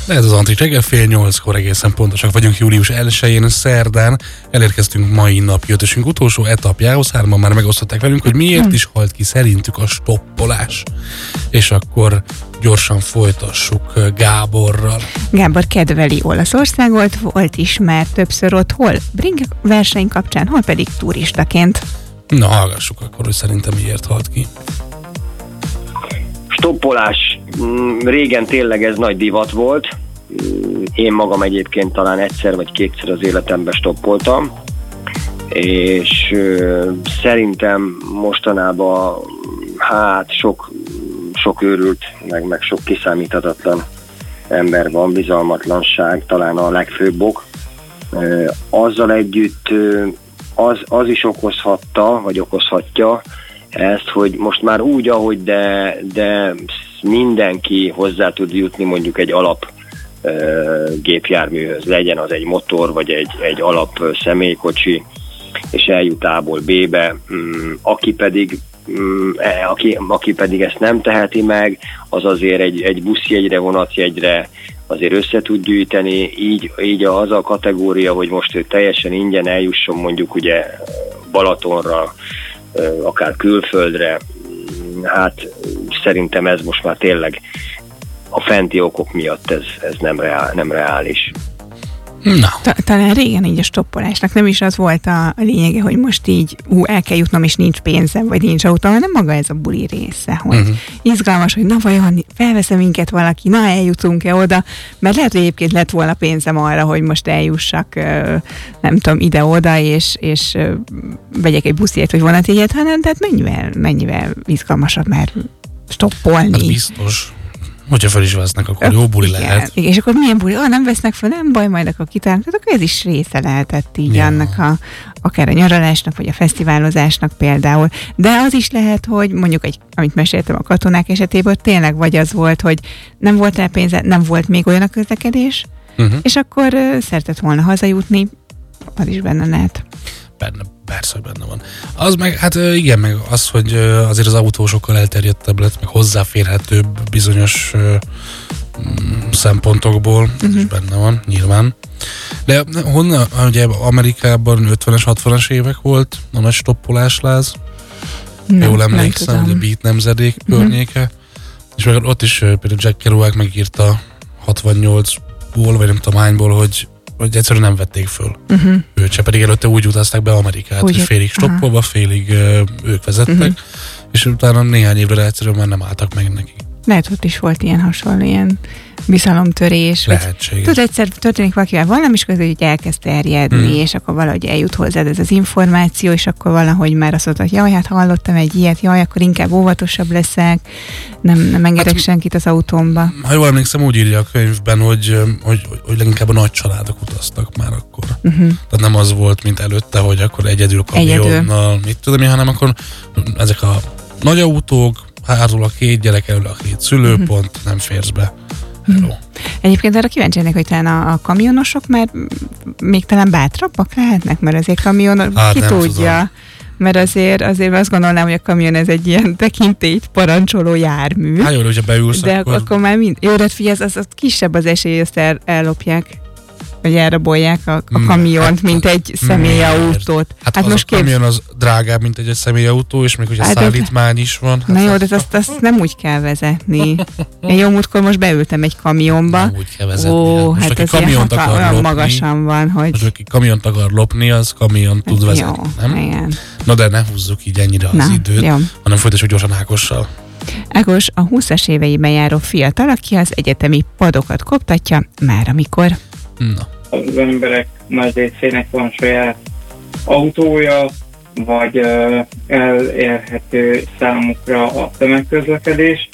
De ez az Antrik reggel, 7:30 egészen pontosak vagyunk július 1-én, szerdán. Elérkeztünk mai napi ötösünk utolsó etapjához. Hárman már megosztották velünk, hogy miért is halt ki szerintük a stoppolás. És akkor gyorsan folytassuk Gáborral. Gábor kedveli Olaszországot, volt is már többször ott, hol bring verseny kapcsán, hol pedig turistaként. Na, hallgassuk akkor, hogy szerintem miért halt ki. Stoppolás. Régen tényleg ez nagy divat volt. Én magam egyébként talán egyszer vagy kétszer az életemben stoppoltam. És szerintem mostanában sok őrült, meg sok kiszámíthatatlan ember van, bizalmatlanság talán a legfőbb ok. Azzal együtt az is okozhatta, vagy okozhatja ezt, hogy most már úgy, ahogy de mindenki hozzá tud jutni mondjuk egy alap gépjárműhöz, legyen az egy motor, vagy egy alap személykocsi, és eljut A-ból B-be, aki pedig ezt nem teheti meg, az azért egy buszjegyre, vonatjegyre azért össze tud gyűjteni, így az a kategória, hogy most ő teljesen ingyen eljusson mondjuk ugye Balatonra, akár külföldre, hát szerintem ez most már tényleg a fenti okok miatt ez nem reális. Na. Talán régen így a stoppolásnak nem is az volt a lényege, hogy most így el kell jutnom, és nincs pénzem, vagy nincs autóm, hanem maga ez a buli része, hogy izgalmas, hogy na vajon felveszem minket valaki, na eljutunk-e oda, mert lehet, hogy egyébként lett volna pénzem arra, hogy most eljussak, nem tudom, ide-oda, és vegyek egy buszjegyet, vagy vonatjegyet, hanem tehát mennyivel izgalmasabb már stoppolni. Hát biztos. Hogyha fel is vesznek, akkor jó buli lehet. Igen, és akkor milyen buli? Nem vesznek fel, nem baj, majd akkor kitálnak. Tehát akkor ez is része lehetett így annak akár a nyaralásnak, vagy a fesztiválozásnak például. De az is lehet, hogy mondjuk, amit meséltem a katonák esetében, tényleg vagy az volt, hogy nem volt rá pénze, nem volt még olyan a közlekedés, és akkor szeretett volna hazajutni, az is benne lehet. Persze, hogy benne van. Az meg, hát igen, meg az, hogy azért az autó sokkal elterjedtebb lett, meg hozzáférhetőbb bizonyos szempontból, ez is benne van, nyilván. De honnan, ugye Amerikában 50-es, 60-as évek volt a nagy stoppolásláz, jól emlékszem, hogy a Beat nemzedék környéke, és meg ott is például Jack Kerouac megírta 68-ból, vagy nem tudom hányból, hogy egyszerűen nem vették föl őt se, pedig előtte úgy utazták be Amerikát, hogy félig stoppolva, félig ők vezettek, és utána néhány évre egyszerűen már nem álltak meg neki. Lehet, ott is volt ilyen hasonló, ilyen bizalomtörés. Lehetséges. Tudod, egyszer történik valakivel valami, és közben így elkezd terjedni, és akkor valahogy eljut hozzád ez az információ, és akkor valahogy már azt mondta, hogy jaj, hát hallottam egy ilyet, jaj, akkor inkább óvatosabb leszek, nem engedek senkit az autómba. Ha jól emlékszem, úgy írja a könyvben, hogy leginkább a nagy családok utaztak már akkor. Tehát nem az volt, mint előtte, hogy akkor egyedül kamionnal, mit tudom én, hanem akkor ezek a nagy autók, hátul a 2 gyerek, elől a 2 szülőpont, nem férsz be. Hello. Egyébként arra kíváncsi lennék, hogy talán a kamionosok már még talán bátrabbak lehetnek, mert azért kamion ki tudja. Tudom. Mert azért azt gondolnám, hogy a kamion ez egy ilyen tekintélyt parancsoló jármű. Hát jó, hogyha beülsz, de akkor már jó, de figyelj, az kisebb az esély, hogy ezt ellopják, vagy elrabolják a kamiont, mint egy személyautót. Hát most a kamion az drágább, mint egy személyautó, és még hogyha szállítmány is van. Na jó, de azt nem úgy kell vezetni. Én jó múltkor most beültem egy kamionba. Nem úgy kell vezetni. Hát ez olyan magasan van, hogy... Most aki kamiont akar lopni, az kamiont tud vezetni, nem? Igen. Na de ne húzzuk így ennyire az időt, hanem folytassuk gyorsan Ákossal. Ákos a 20-as éveiben járó fiatal, aki az egyetemi padokat koptatja, már amikor. Na. Az emberek nagy részének van saját autója, vagy elérhető számukra a tömegközlekedés,